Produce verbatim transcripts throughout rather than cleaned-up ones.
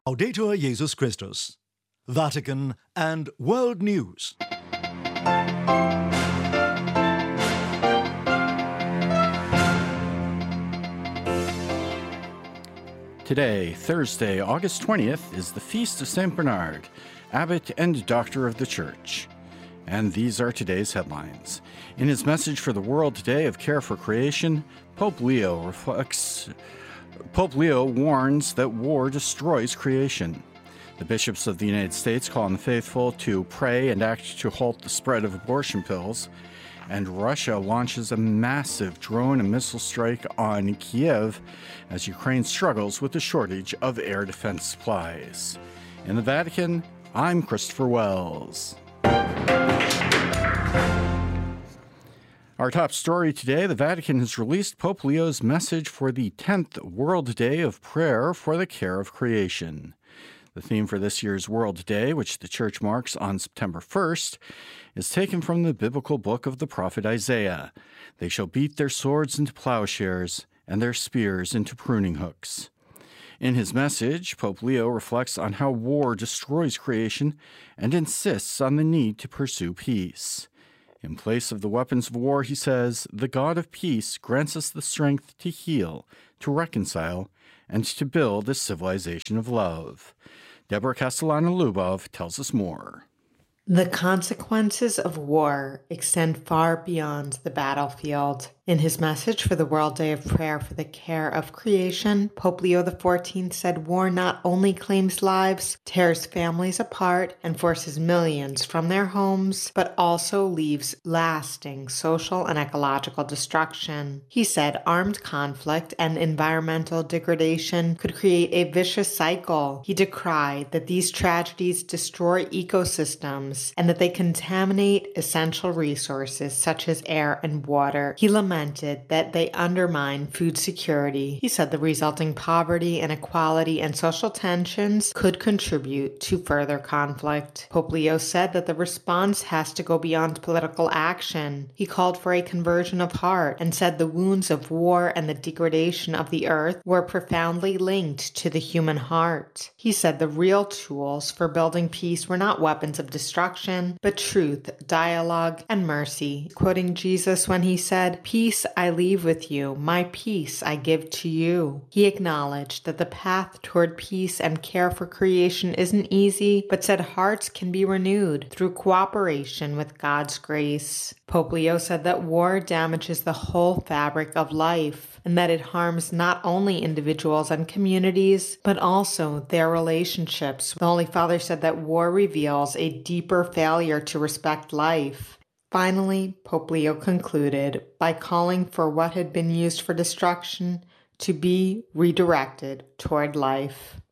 Laudetur Jesus Christus. Vatican and World News. Today, Thursday, August twentieth, is the Feast of Saint Bernard, Abbot and Doctor of the Church. And these are today's headlines. In his message for the world today of care for creation, Pope Leo reflects, Pope Leo warns that war destroys creation. The bishops of the United States call on the faithful to pray and act to halt the spread of abortion pills. And Russia launches a massive drone and missile strike on Kiev as Ukraine struggles with the shortage of air defense supplies. In the Vatican, I'm Christopher Wells. Our top story today, the Vatican has released Pope Leo's message for the tenth World Day of Prayer for the Care of Creation. The theme for this year's World Day, which the Church marks on September first, is taken from the biblical book of the prophet Isaiah. They shall beat their swords into plowshares and their spears into pruning hooks. In his message, Pope Leo reflects on how war destroys creation and insists on the need to pursue peace. In place of the weapons of war, he says, the God of peace grants us the strength to heal, to reconcile, and to build a civilization of love. Deborah Castellano-Lubov tells us more. The consequences of war extend far beyond the battlefield. In his message for the World Day of Prayer for the Care of Creation, Pope Leo the fourteenth said war not only claims lives, tears families apart, and forces millions from their homes, but also leaves lasting social and ecological destruction. He said armed conflict and environmental degradation could create a vicious cycle. He decried that these tragedies destroy ecosystems and that they contaminate essential resources such as air and water. He lamented that they undermine food security. He said the resulting poverty, inequality, and social tensions could contribute to further conflict. Pope Leo said that the response has to go beyond political action. He called for a conversion of heart and said the wounds of war and the degradation of the earth were profoundly linked to the human heart. He said the real tools for building peace were not weapons of destruction, but truth, dialogue, and mercy. Quoting Jesus when he said, "Peace I leave with you, my peace I give to you." He acknowledged that the path toward peace and care for creation isn't easy, but said hearts can be renewed through cooperation with God's grace. Pope Leo said that war damages the whole fabric of life, and that it harms not only individuals and communities, but also their relationships. The Holy Father said that war reveals a deeper failure to respect life. Finally, Pope Leo concluded by calling for what had been used for destruction to be redirected toward life.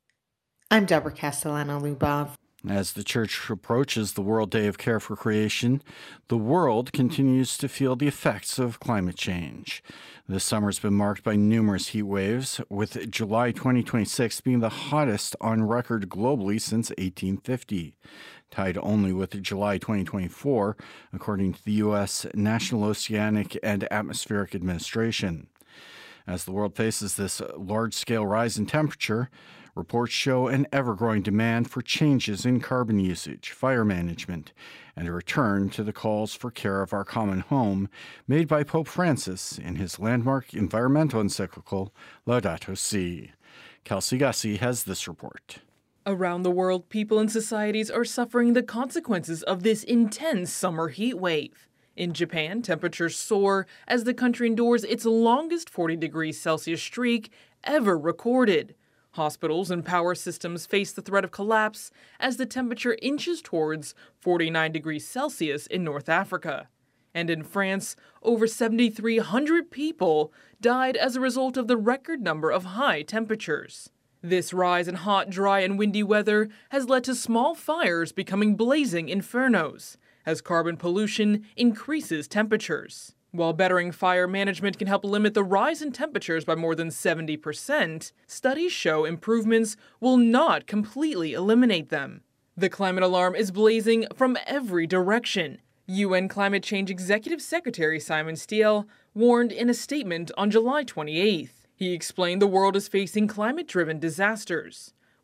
I'm Deborah Castellano-Lubov. As the Church approaches the World Day of Care for Creation, the world continues to feel the effects of climate change. This summer has been marked by numerous heat waves, with July twenty twenty-six being the hottest on record globally since eighteen fifty. Tied only with July twenty twenty-four, according to the U S National Oceanic and Atmospheric Administration. As the world faces this large-scale rise in temperature, reports show an ever-growing demand for changes in carbon usage, fire management, and a return to the calls for care of our common home made by Pope Francis in his landmark environmental encyclical Laudato Si. Kelsey Gussie has this report. Around the world, people and societies are suffering the consequences of this intense summer heat wave. In Japan, temperatures soar as the country endures its longest forty degrees Celsius streak ever recorded. Hospitals and power systems face the threat of collapse as the temperature inches towards forty-nine degrees Celsius in North Africa. And in France, over seven thousand three hundred people died as a result of the record number of high temperatures. This rise in hot, dry, and windy weather has led to small fires becoming blazing infernos, as carbon pollution increases temperatures. While bettering fire management can help limit the rise in temperatures by more than seventy percent, studies show improvements will not completely eliminate them. The climate alarm is blazing from every direction. U N Climate Change Executive Secretary Simon Stiell warned in a statement on July twenty-eighth. He explained the world is facing climate-driven disasters.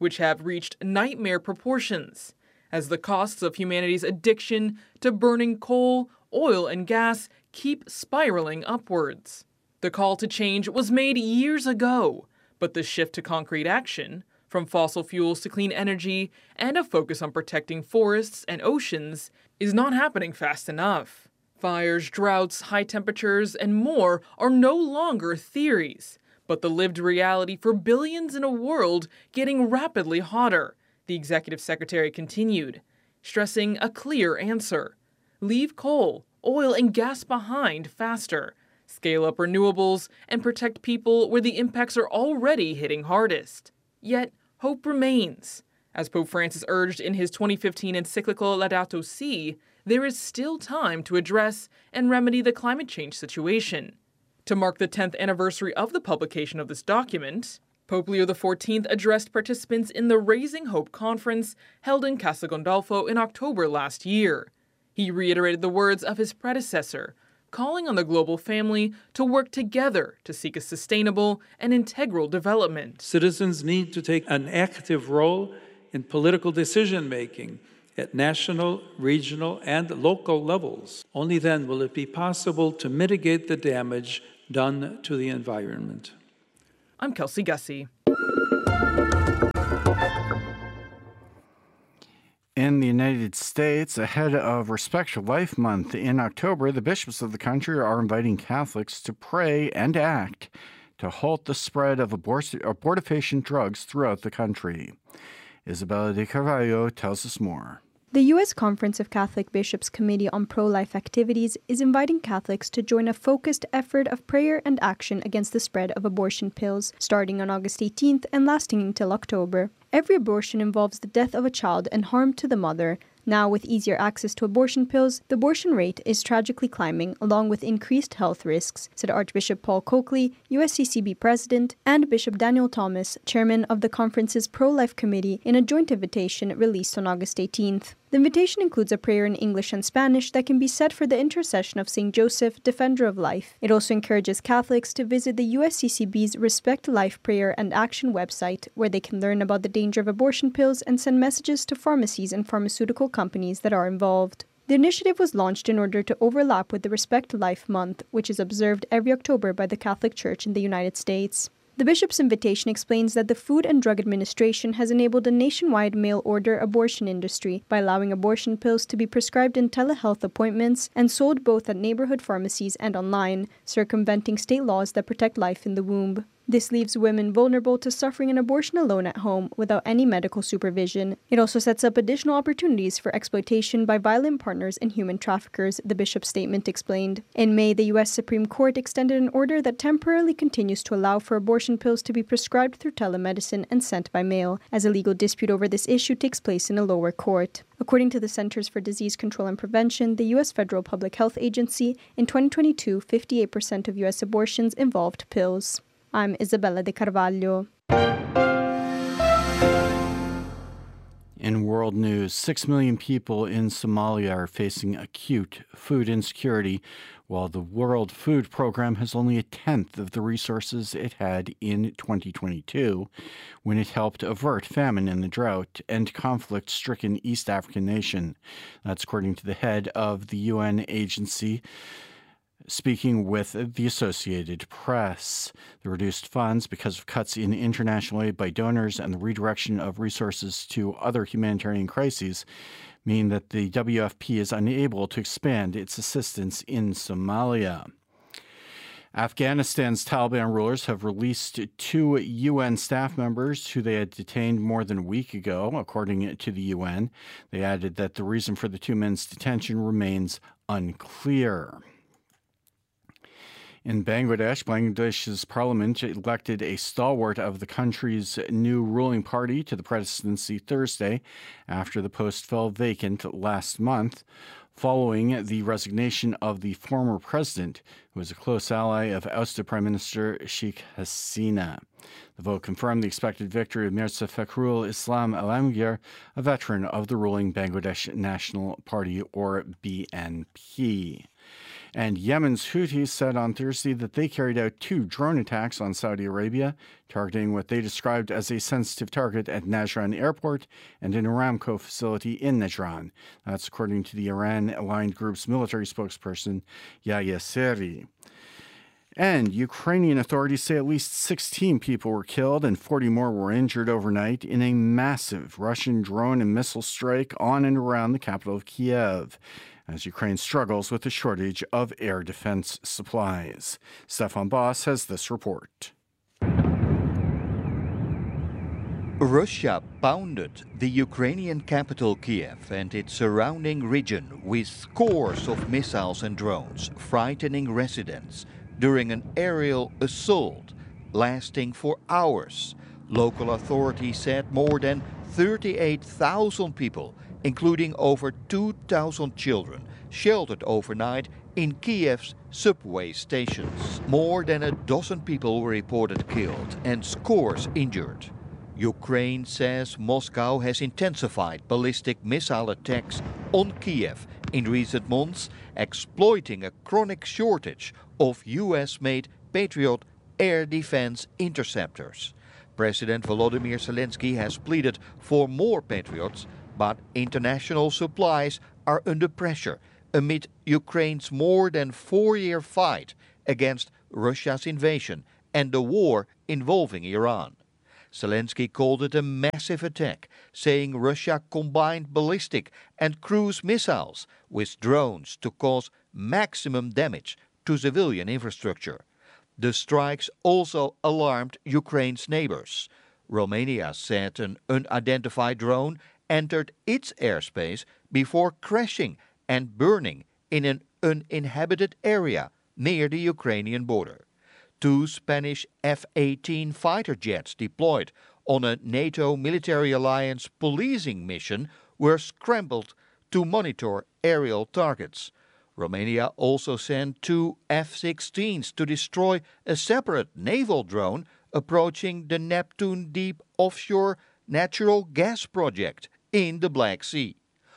which have reached nightmare proportions, as the costs of humanity's addiction to burning coal, oil, and gas keep spiraling upwards. The call to change was made years ago, but the shift to concrete action, from fossil fuels to clean energy and a focus on protecting forests and oceans, is not happening fast enough. Fires, droughts, high temperatures, and more are no longer theories, but the lived reality for billions in a world getting rapidly hotter, the executive secretary continued, stressing a clear answer. Leave coal, oil, and gas behind faster. Scale up renewables and protect people where the impacts are already hitting hardest. Yet, hope remains. As Pope Francis urged in his twenty fifteen encyclical Laudato Si', there is still time to address and remedy the climate change situation. To mark the tenth anniversary of the publication of this document, Pope Leo the fourteenth addressed participants in the Raising Hope conference held in Castel Gandolfo in October last year. He reiterated the words of his predecessor, calling on the global family to work together to seek a sustainable and integral development. Citizens need to take an active role in political decision-making at national, regional, and local levels. Only then will it be possible to mitigate the damage done to the environment. I'm Kelsey Gussie. In the United States, ahead of Respect for Life Month in October, the bishops of the country are inviting Catholics to pray and act to halt the spread of abort- abortifacient drugs throughout the country. Isabella de Carvalho tells us more. The U S Conference of Catholic Bishops Committee on Pro-Life Activities is inviting Catholics to join a focused effort of prayer and action against the spread of abortion pills, starting on August eighteenth and lasting until October. Every abortion involves the death of a child and harm to the mother. Now, with easier access to abortion pills, the abortion rate is tragically climbing, along with increased health risks, said Archbishop Paul Coakley, U S C C B President, and Bishop Daniel Thomas, Chairman of the conference's Pro-Life Committee, in a joint invitation released on August eighteenth. The invitation includes a prayer in English and Spanish that can be said for the intercession of Saint Joseph, Defender of Life. It also encourages Catholics to visit the U S C C B's Respect Life Prayer and Action website, where they can learn about the danger of abortion pills and send messages to pharmacies and pharmaceutical companies that are involved. The initiative was launched in order to overlap with the Respect Life Month, which is observed every October by the Catholic Church in the United States. The bishop's invitation explains that the Food and Drug Administration has enabled a nationwide mail-order abortion industry by allowing abortion pills to be prescribed in telehealth appointments and sold both at neighborhood pharmacies and online, circumventing state laws that protect life in the womb. This leaves women vulnerable to suffering an abortion alone at home without any medical supervision. It also sets up additional opportunities for exploitation by violent partners and human traffickers, the bishop's statement explained. In May, the U S Supreme Court extended an order that temporarily continues to allow for abortion pills to be prescribed through telemedicine and sent by mail, as a legal dispute over this issue takes place in a lower court. According to the Centers for Disease Control and Prevention, the U S Federal Public Health Agency, in twenty twenty-two, fifty-eight percent of U S abortions involved pills. I'm Isabella de Carvalho. In world news, six million people in Somalia are facing acute food insecurity, while the World Food Program has only a tenth of the resources it had in twenty twenty-two, when it helped avert famine in the drought and conflict-stricken East African nation. That's according to the head of the U N agency, speaking with the Associated Press. The reduced funds, because of cuts in international aid by donors and the redirection of resources to other humanitarian crises, mean that the W F P is unable to expand its assistance in Somalia. Afghanistan's Taliban rulers have released two U N staff members who they had detained more than a week ago, according to the U N. They added that the reason for the two men's detention remains unclear. In Bangladesh, Bangladesh's parliament elected a stalwart of the country's new ruling party to the presidency Thursday after the post fell vacant last month, following the resignation of the former president, who was a close ally of ousted Prime Minister Sheikh Hasina. The vote confirmed the expected victory of Mirza Fakhrul Islam Alamgir, a veteran of the ruling Bangladesh National Party, or B N P. And Yemen's Houthis said on Thursday that they carried out two drone attacks on Saudi Arabia, targeting what they described as a sensitive target at Najran Airport and an Aramco facility in Najran. That's according to the Iran-aligned group's military spokesperson, Yahya Seri. And Ukrainian authorities say at least sixteen people were killed and forty more were injured overnight in a massive Russian drone and missile strike on and around the capital of Kiev, as Ukraine struggles with a shortage of air defense supplies. Stefan Boss has this report. Russia pounded the Ukrainian capital Kiev and its surrounding region with scores of missiles and drones, frightening residents during an aerial assault lasting for hours. Local authorities said more than thirty-eight thousand people, including over two thousand children, sheltered overnight in Kiev's subway stations. More than a dozen people were reported killed and scores injured. Ukraine says Moscow has intensified ballistic missile attacks on Kiev in recent months, exploiting a chronic shortage of U S-made Patriot air defense interceptors. President Volodymyr Zelensky has pleaded for more Patriots, but international supplies are under pressure amid Ukraine's more than four-year fight against Russia's invasion and the war involving Iran. Zelensky called it a massive attack, saying Russia combined ballistic and cruise missiles with drones to cause maximum damage to civilian infrastructure. The strikes also alarmed Ukraine's neighbors. Romania said an unidentified drone entered its airspace before crashing and burning in an uninhabited area near the Ukrainian border. Two Spanish F eighteen fighter jets deployed on a NATO military alliance policing mission were scrambled to monitor aerial targets. Romania also sent two F sixteens to destroy a separate naval drone approaching the Neptune Deep offshore natural gas project in the Black Sea.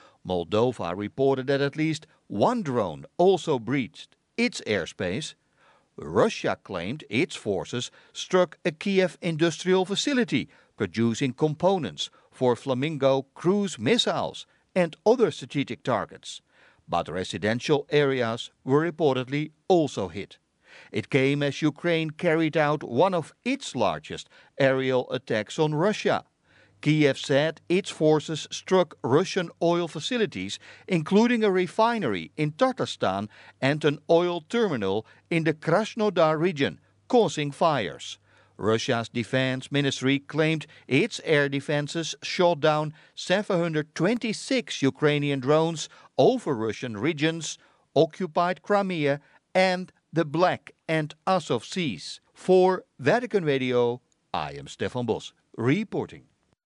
Moldova reported that at least one drone also breached its airspace. Russia claimed its forces struck a Kiev industrial facility producing components for Flamingo cruise missiles and other strategic targets. But residential areas were reportedly also hit. It came as Ukraine carried out one of its largest aerial attacks on Russia. Kiev said its forces struck Russian oil facilities, including a refinery in Tatarstan and an oil terminal in the Krasnodar region, causing fires. Russia's defense ministry claimed its air defenses shot down seven hundred twenty-six Ukrainian drones over Russian regions, occupied Crimea and the Black and Azov Seas. For Vatican Radio, I am Stefan Bos, reporting.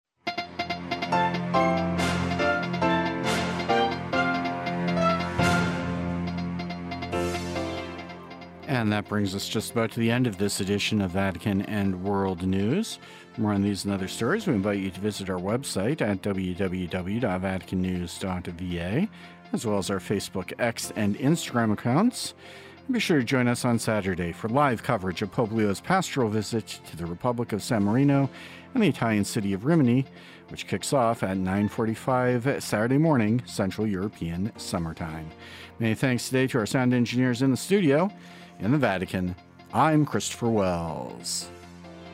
And that brings us just about to the end of this edition of Vatican and World News. For more on these and other stories, we invite you to visit our website at w w w dot vatican news dot v a, as well as our Facebook, X, and Instagram accounts. And be sure to join us on Saturday for live coverage of Pope Leo's pastoral visit to the Republic of San Marino and the Italian city of Rimini, which kicks off at nine forty-five Saturday morning, Central European summertime. Many thanks today to our sound engineers in the studio. In the Vatican, I'm Christopher Wells.